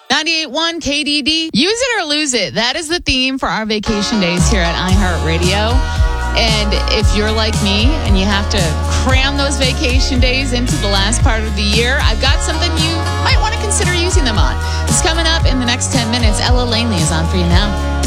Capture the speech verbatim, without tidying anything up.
ninety-eight point one K D D. Use it or lose it. That is the theme for our vacation days here at iHeartRadio. And if you're like me and you have to cram those vacation days into the last part of the year, I've got something you might want to consider using them on. It's coming up in the next ten minutes. Ella Langley is on for you now.